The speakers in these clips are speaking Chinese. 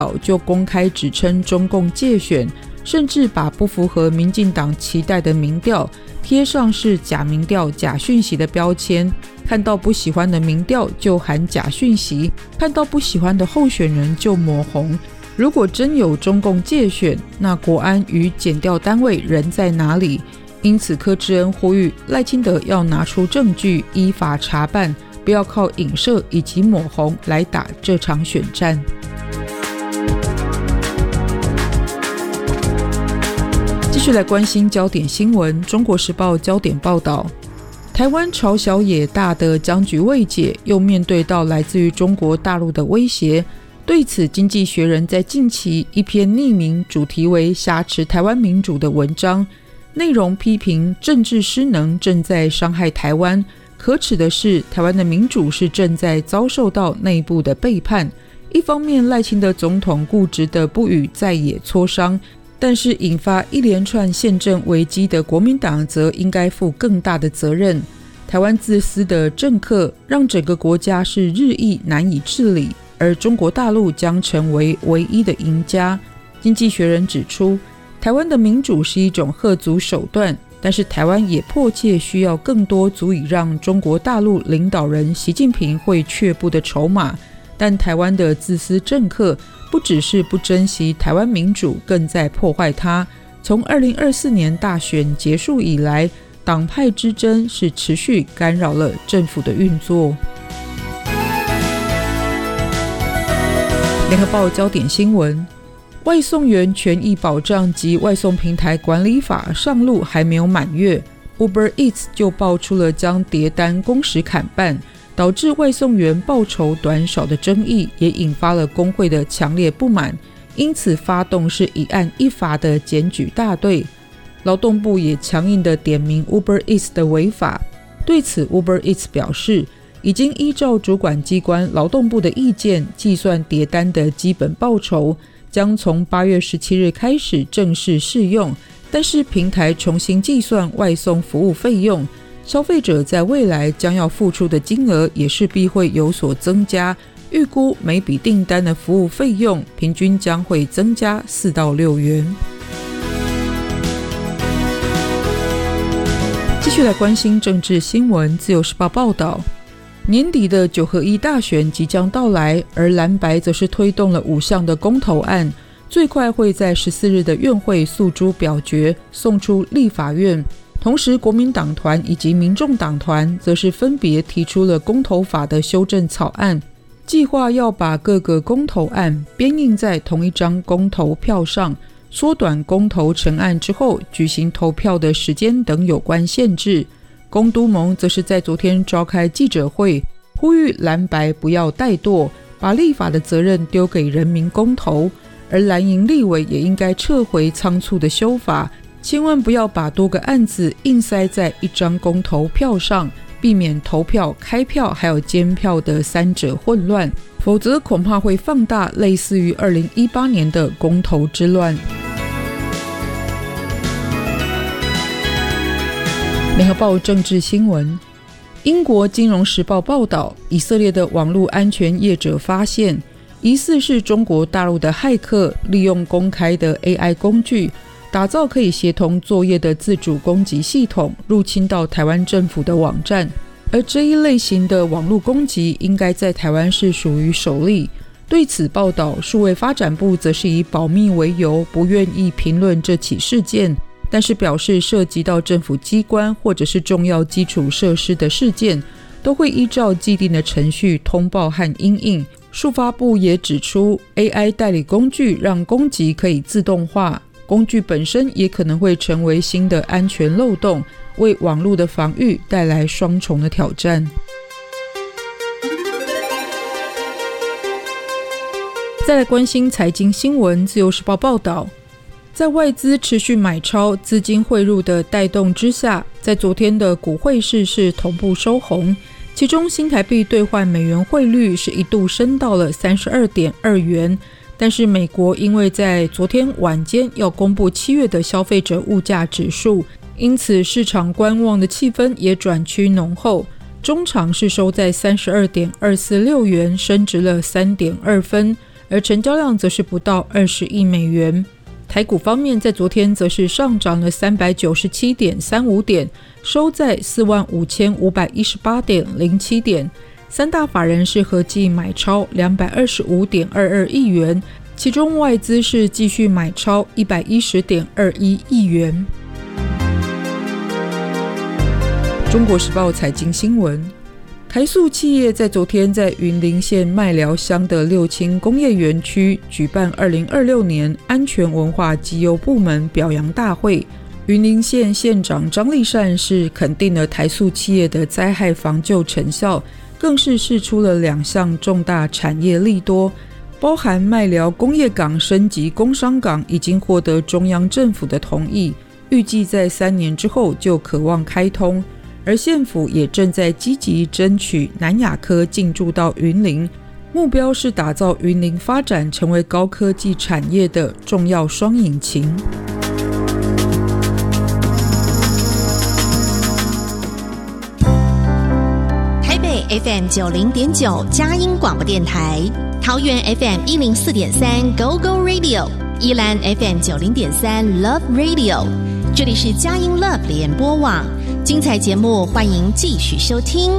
就公开指称中共介选，甚至把不符合民进党期待的民调贴上是假民调、假讯息的标签，看到不喜欢的民调就喊假讯息，看到不喜欢的候选人就抹红。如果真有中共介选，那国安与检调单位人在哪里？因此柯志恩呼吁赖清德要拿出证据，依法查办，不要靠影射以及抹红来打这场选战。继续来关心焦点新闻，中国时报焦点报道，台湾朝小野大的僵局未解，又面对到来自于中国大陆的威胁。对此，经济学人在近期一篇匿名主题为挟持台湾民主的文章，内容批评政治失能正在伤害台湾，可耻的是台湾的民主是正在遭受到内部的背叛。一方面赖清德总统固执的不与在野磋商，但是引发一连串宪政危机的国民党则应该负更大的责任。台湾自私的政客让整个国家是日益难以治理，而中国大陆将成为唯一的赢家。经济学人指出，台湾的民主是一种吓阻手段，但是台湾也迫切需要更多足以让中国大陆领导人习近平会却步的筹码。但台湾的自私政客不只是不珍惜台湾民主，更在破坏它。从2024年大选结束以来，党派之争是持续干扰了政府的运作。联合报焦点新闻，外送员权益保障及外送平台管理法上路还没有满月， Uber Eats 就爆出了将叠单工时砍半，导致外送员报酬短少的争议，也引发了工会的强烈不满，因此发动是一案一罚的检举大队。劳动部也强硬地点名 Uber Eats 的违法，对此 Uber Eats 表示，已经依照主管机关劳动部的意见计算叠单的基本报酬，将从8月17日开始正式适用，但是平台重新计算外送服务费用，消费者在未来将要付出的金额也势必会有所增加，预估每笔订单的服务费用平均将会增加4到6元。继续来关心政治新闻，自由时报报道，年底的9合1大选即将到来，而蓝白则是推动了5项的公投案，最快会在14日的院会诉诸表决，送出立法院。同时国民党团以及民众党团则是分别提出了公投法的修正草案，计划要把各个公投案编印在同一张公投票上，缩短公投成案之后举行投票的时间等有关限制。公都盟则是在昨天召开记者会，呼吁蓝白不要怠惰，把立法的责任丢给人民公投，而蓝营立委也应该撤回仓促的修法，千万不要把多个案子硬塞在一张公投票上，避免投票、开票还有监票的三者混乱，否则恐怕会放大类似于2018年的公投之乱。联合报政治新闻，英国金融时报报道，以色列的网络安全业者发现，疑似是中国大陆的骇客利用公开的 AI 工具，打造可以协同作业的自主攻击系统，入侵到台湾政府的网站。而这一类型的网络攻击应该在台湾是属于首例。对此报道，数位发展部则是以保密为由，不愿意评论这起事件，但是表示涉及到政府机关或者是重要基础设施的事件，都会依照既定的程序通报和因应。数发部也指出， AI 代理工具让攻击可以自动化，工具本身也可能会成为新的安全漏洞，为网络的防御带来双重的挑战。再来关心财经新闻，自由时报报道，在外资持续买超、资金汇入的带动之下，在昨天的股汇市是同步收红，其中新台币兑换美元汇率是一度升到了 32.2 元，但是美国因为在昨天晚间要公布7月的消费者物价指数，因此市场观望的气氛也转趋浓厚，中场是收在 32.246 元，升值了 3.2 分， 而成交量则是不到20亿美元。台股方面，在昨天则是上涨了 397.35 点，收在 45,518.07 点。三大法人是合计买超 225.22 亿元，其中外资是继续买超 110.21 亿元。中国时报财经新闻，台塑企业在昨天在云林县麦寮乡的六轻工业园区举办2026年安全文化绩优部门表扬大会。云林县县长张立善是肯定了台塑企业的灾害防救成效，更是释出了2项重大产业利多，包含麦寮工业港升级工商港已经获得中央政府的同意，预计在3年之后就可望开通。而县府也正在积极争取南亚科进驻到云林，目标是打造云林发展成为高科技产业的重要双引擎。 台北 FM 90.9佳音广播电台，桃园 FM 104.3 Go Go Radio， 宜兰 FM 90.3 Love Radio， 这里是佳音 Love 联播网。精彩节目，欢迎继续收听。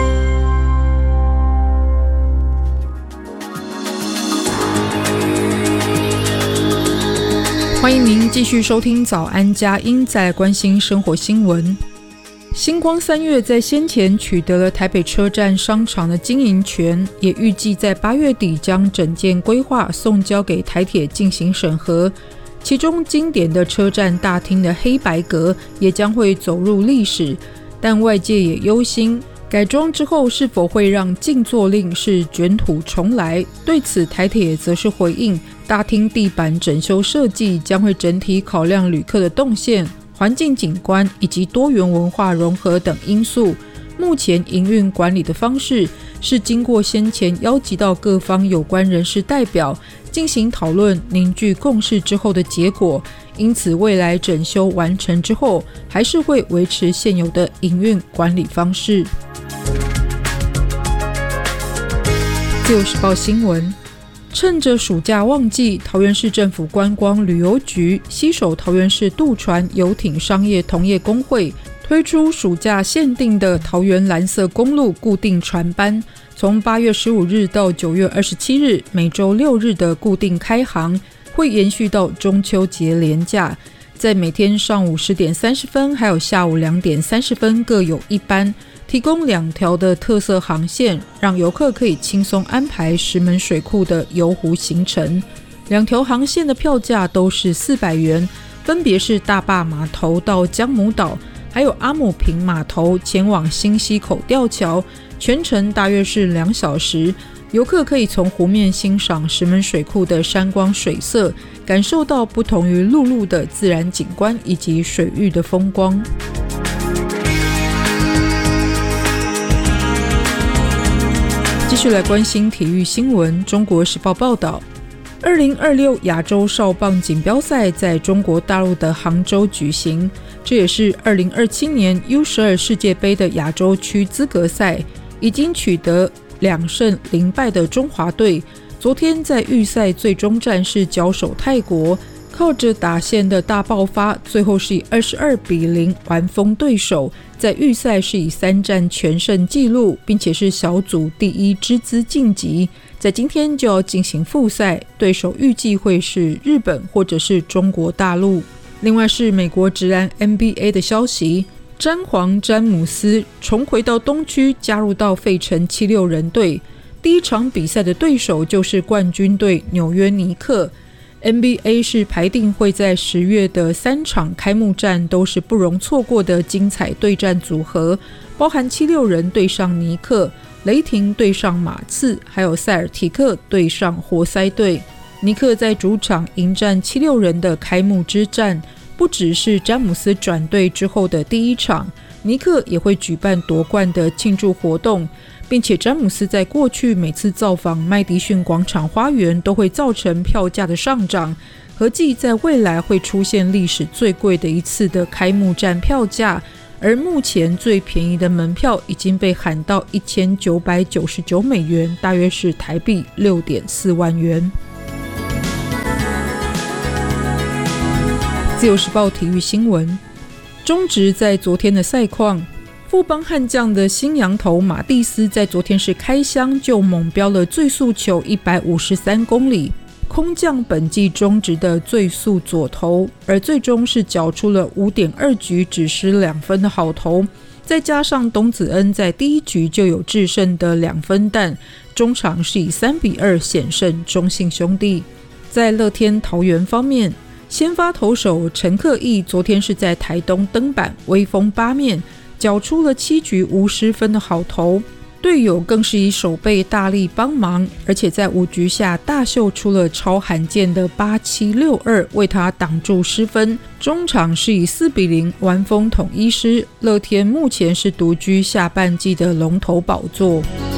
欢迎您继续收听早安佳音，再来关心生活新闻。星光3月在先前取得了台北车站商场的经营权，也预计在8月底将整件规划送交给台铁进行审核。其中经典的车站大厅的黑白格也将会走入历史，但外界也忧心改装之后是否会让静坐令是卷土重来。对此台铁则是回应，大厅地板整修设计将会整体考量旅客的动线、环境景观以及多元文化融合等因素。目前营运管理的方式是经过先前邀集到各方有关人士代表进行讨论，凝聚共识之后的结果，因此未来整修完成之后还是会维持现有的营运管理方式。自由时报新闻，趁着暑假旺季，桃园市政府观光旅游局携手桃园市渡船游艇商业同业公会推出暑假限定的桃园蓝色公路固定船班，从8月15日到9月27日，每周6日的固定开航，会延续到中秋节连假。在每天上午10点30分还有下午2点30分各有一班，提供2条的特色航线，让游客可以轻松安排石门水库的游湖行程。2条航线的票价都是400元，分别是大坝码头到姜母岛，还有阿姆坪码头前往新溪口吊桥，全程大约是2小时。游客可以从湖面欣赏石门水库的山光水色，感受到不同于陆路的自然景观以及水域的风光。继续来关心体育新闻。中国时报报道，2026亚洲少棒锦标赛在中国大陆的杭州举行，这也是2027年 U12 世界杯的亚洲区资格赛。已经取得2胜0败的中华队，昨天在预赛最终战是交手泰国，靠着打线的大爆发，最后是以22-0完封对手，在预赛是以3战全胜纪录，并且是小组第1之资晋级。在今天就要进行复赛，对手预计会是日本或者是中国大陆。另外是美国职篮 NBA 的消息，詹皇詹姆斯重回到东区，加入到费城76人队。第一场比赛的对手就是冠军队纽约尼克。NBA 是排定会在10月的3场开幕战都是不容错过的精彩对战组合，包含76人对上尼克，雷霆对上马刺，还有塞尔提克对上活塞队。尼克在主场迎战76人的开幕之战，不只是詹姆斯转队之后的第一场，尼克也会举办夺冠的庆祝活动，并且詹姆斯在过去每次造访麦迪逊广场花园都会造成票价的上涨，合计在未来会出现历史最贵的一次的开幕战票价， 而目前最便宜的门票已经被喊到$1999美，大约是台币6.4万元。自由时报体育新闻，中职在昨天的赛况，富邦悍将的新洋投马蒂斯在昨天是开箱就猛飙了最速球153公里，空降本季中职的最速左投，而最终是缴出了5.2局只失2分的好投，再加上董子恩在第一局就有制胜的2分弹，中场是以3-2险胜中信兄弟。在乐天桃园方面，先发投手陈克义昨天是在台东登板，威风八面，缴出了7局无失分的好投，队友更是以手背大力帮忙，而且在5局下大秀出了超罕见的8762，为他挡住失分，中场是以4-0完封统一狮，乐天目前是独居下半季的龙头宝座。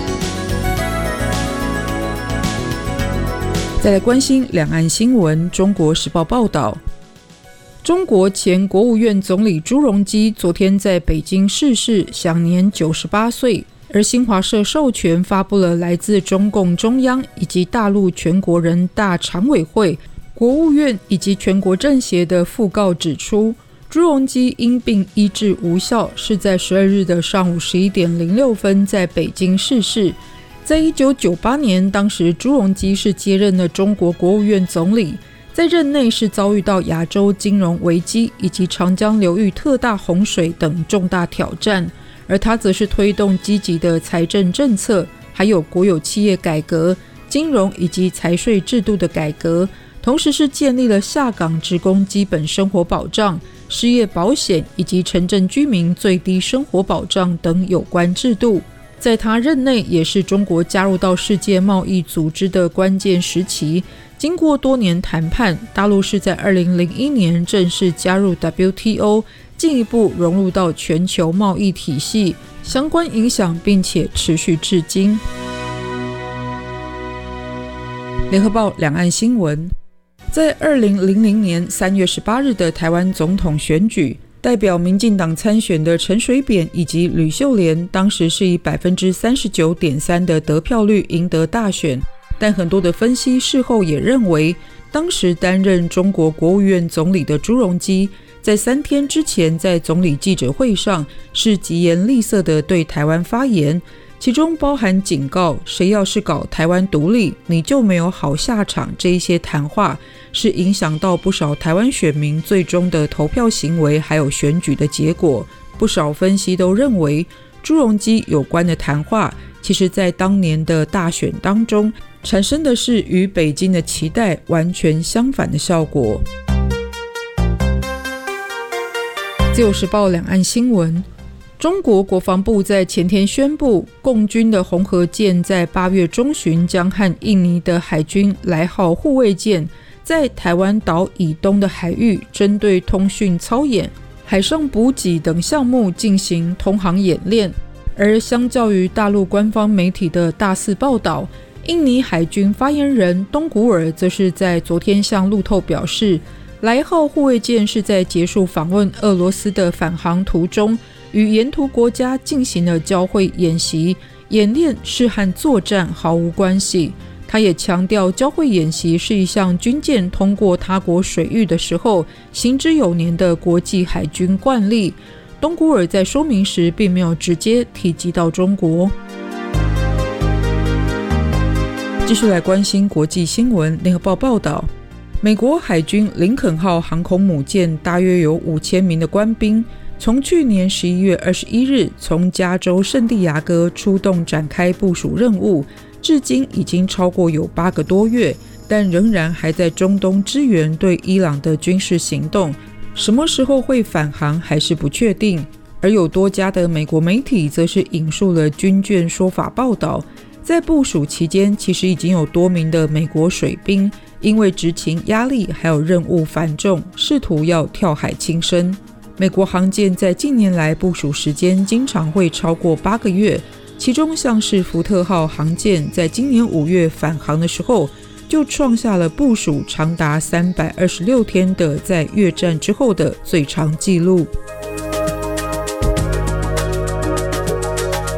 再来关心两岸新闻，中国时报报道，中国前国务院总理朱镕基昨天在北京逝世，享年98岁。而新华社授权发布了来自中共中央以及大陆全国人大常委会、国务院以及全国政协的讣告指出，朱镕基因病医治无效，是在12日的上午11点06分在北京逝世。在1998年，当时朱镕基是接任了中国国务院总理，在任内是遭遇到亚洲金融危机以及长江流域特大洪水等重大挑战，而他则是推动积极的财政政策，还有国有企业改革、金融以及财税制度的改革，同时是建立了下岗职工基本生活保障、失业保险以及城镇居民最低生活保障等有关制度。在他任内，也是中国加入到世界贸易组织的关键时期。经过多年谈判，大陆是在2001年正式加入 WTO， 进一步融入到全球贸易体系，相关影响并且持续至今。联合报两岸新闻，在2000年3月18日的台湾总统选举，代表民进党参选的陈水扁以及吕秀莲，当时是以 39.3% 的得票率赢得大选，但很多的分析事后也认为，当时担任中国国务院总理的朱镕基，在3天之前在总理记者会上是疾言厉色的对台湾发言，其中包含警告谁要是搞台湾独立，你就没有好下场，这一些谈话是影响到不少台湾选民最终的投票行为还有选举的结果。不少分析都认为，朱镕基有关的谈话其实在当年的大选当中产生的是与北京的期待完全相反的效果。自由时报两岸新闻，中国国防部在前天宣布，共军的红河舰在8月中旬将和印尼的海军来号护卫舰在台湾岛以东的海域针对通讯操演、海上补给等项目进行通航演练。而相较于大陆官方媒体的大肆报道，印尼海军发言人东古尔则是在昨天向路透表示，来号护卫舰是在结束访问俄罗斯的返航途中，与沿途国家进行了交会演习，演练是和作战毫无关系。他也强调，交会演习是一项军舰通过他国水域的时候行之有年的国际海军惯例。东古尔在说明时并没有直接提及到中国。继续来关心国际新闻，联合报报道，美国海军林肯号航空母舰大约有5000名的官兵，从去年11月21日从加州圣地亚哥出动展开部署任务，至今已经超过有8个多月，但仍然还在中东支援对伊朗的军事行动，什么时候会返航还是不确定。而有多家的美国媒体则是引述了军舰说法报道，在部署期间其实已经有多名的美国水兵因为执勤压力还有任务繁重，试图要跳海轻生。美国航舰在近年来部署时间经常会超过8个月，其中像是福特号航舰在今年5月返航的时候，就创下了部署长达326天的在越战之后的最长纪录。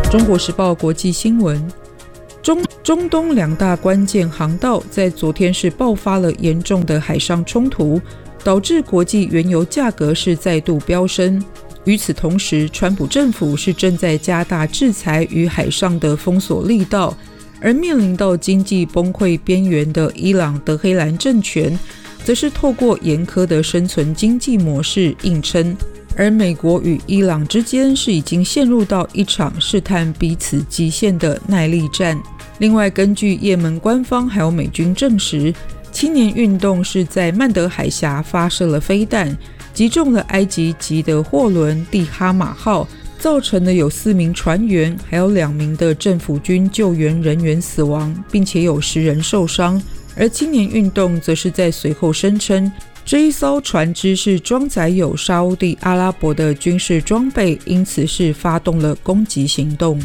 中国时报国际新闻，中东两大关键航道在昨天是爆发了严重的海上冲突，导致国际原油价格是再度飙升。与此同时，川普政府是正在加大制裁与海上的封锁力道，而面临到经济崩溃边缘的伊朗德黑兰政权，则是透过严苛的生存经济模式硬撑。而美国与伊朗之间是已经陷入到一场试探彼此极限的耐力战。另外，根据也门官方还有美军证实，青年运动是在曼德海峡发射了飞弹，击中了埃及籍的货轮蒂哈马号，造成了有4名船员还有2名的政府军救援人员死亡，并且有10人受伤。而青年运动则是在随后声称，这一艘船只是装载有沙烏地阿拉伯的军事装备，因此是发动了攻击行动。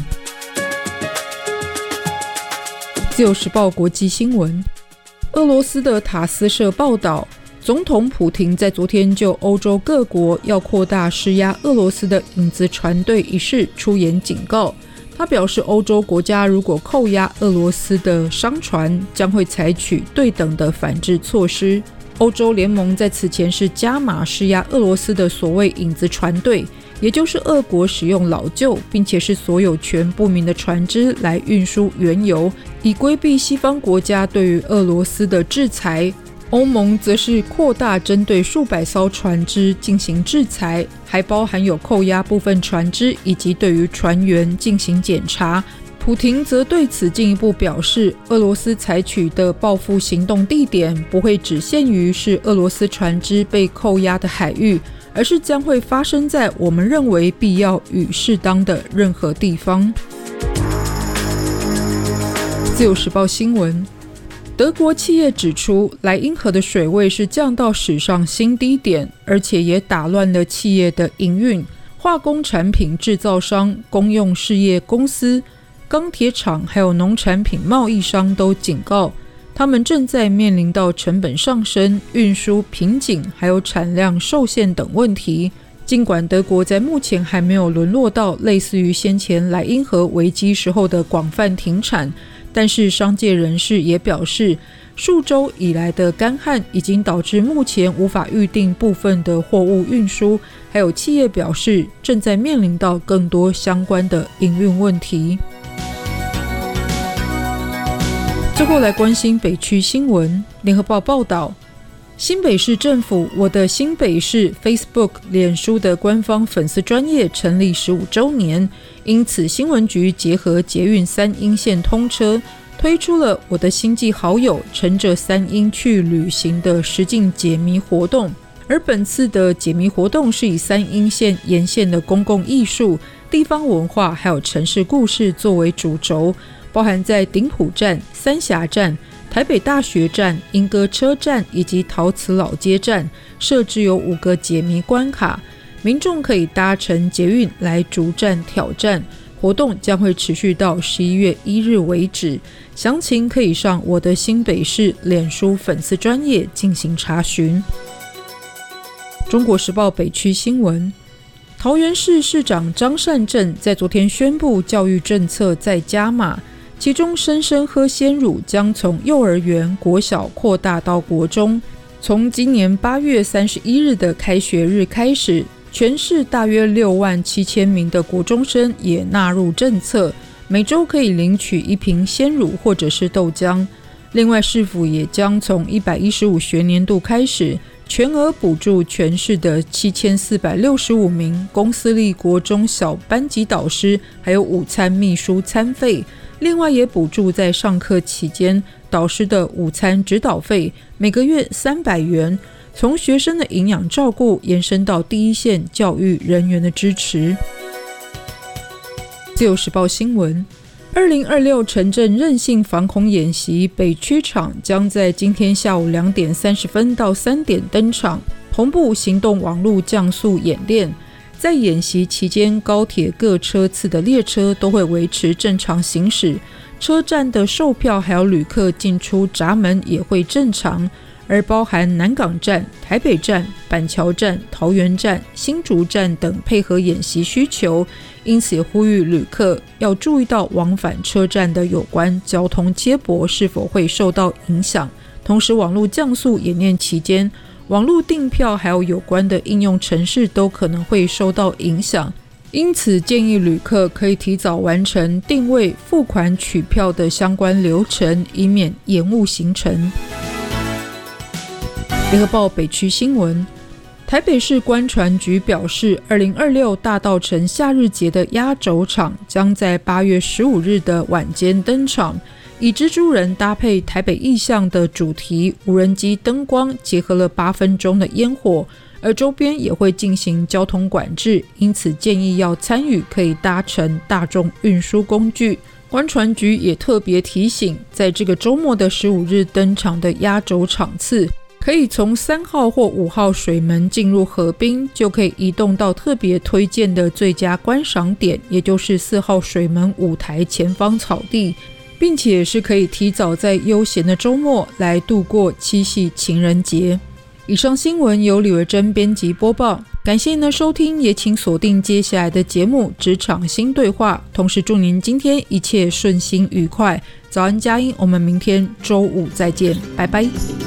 自由时报国际新闻，俄罗斯的塔斯社报道，总统普廷在昨天就欧洲各国要扩大施压俄罗斯的影子船队一事出言警告。他表示，欧洲国家如果扣押俄罗斯的商船，将会采取对等的反制措施。欧洲联盟在此前是加码施压俄罗斯的所谓影子船队，也就是俄国使用老旧并且是所有权不明的船只来运输原油，以规避西方国家对于俄罗斯的制裁。欧盟则是扩大针对数百艘船只进行制裁，还包含有扣押部分船只以及对于船员进行检查。普廷则对此进一步表示，俄罗斯采取的报复行动地点不会只限于是俄罗斯船只被扣押的海域，而是将会发生在我们认为必要与适当的任何地方。自由时报新闻，德国企业指出，莱茵河的水位是降到史上新低点，而且也打乱了企业的营运。化工产品制造商、公用事业公司、钢铁厂还有农产品贸易商都警告，他们正在面临到成本上升、运输瓶颈还有产量受限等问题。尽管德国在目前还没有沦落到类似于先前莱茵河危机时候的广泛停产，但是商界人士也表示，数周以来的干旱已经导致目前无法预定部分的货物运输，还有企业表示正在面临到更多相关的营运问题。最后来关心北区新闻，联合报报道，新北市政府我的新北市 Facebook 脸书的官方粉丝专页成立15周年，因此新闻局结合捷运3鶯线通车，推出了我的星际好友乘着3鶯去旅行的实境解谜活动。而本次的解谜活动是以3鶯线沿线的公共艺术、地方文化还有城市故事作为主轴，包含在顶埔站、三峡站、台北大学站、莺歌车站以及陶瓷老街站，设置有5个解谜关卡，民众可以搭乘捷运来逐站挑战。活动将会持续到11月1日为止，详情可以上我的新北市脸书粉丝专页进行查询。中国时报北区新闻，桃园市市长张善政在昨天宣布教育政策再加码，其中生生喝鲜乳将从幼儿园、国小扩大到国中。从今年8月31日的开学日开始，全市大约6万7千名的国中生也纳入政策，每周可以领取1瓶鲜乳或者是豆浆。另外，市府也将从115学年度开始，全额补助全市的7465名公私立国中小班级导师，还有午餐秘书餐费。另外也补助在上课期间导师的午餐指导费，每个月300元，从学生的营养照顾延伸到第一线教育人员的支持。自由时报新闻，2026城镇韧性防空演习北区场将在今天下午2点30分到3点登场，同步行动网络降速演练。在演习期间，高铁各车次的列车都会维持正常行驶，车站的售票还有旅客进出闸门也会正常， 而包含南港站、台北站、板桥站、桃园站、新竹站等配合演习需求，因此也呼吁旅客要注意到往返车站的有关交通接驳是否会受到影响。同时，网络降速演练期间，网络订票还有有关的应用程式都可能会受到影响，因此建议旅客可以提早完成定位、付款、取票的相关流程，以免延误行程。联合报北区新闻，台北市观传局表示，2026大稻埕夏日节的压轴场将在8月15日的晚间登场，以蜘蛛人搭配台北意象的主题无人机灯光，结合了8分钟的烟火，而周边也会进行交通管制，因此建议要参与可以搭乘大众运输工具。观传局也特别提醒，在这个周末的15日登场的压轴场次，可以从3号或5号水门进入河滨，就可以移动到特别推荐的最佳观赏点，也就是4号水门舞台前方草地，并且是可以提早在悠闲的周末来度过七夕情人节。以上新闻由李维珍编辑播报，感谢您的收听，也请锁定接下来的节目《职场新对话》，同时祝您今天一切顺心愉快。早安佳音，我们明天周五再见，拜拜。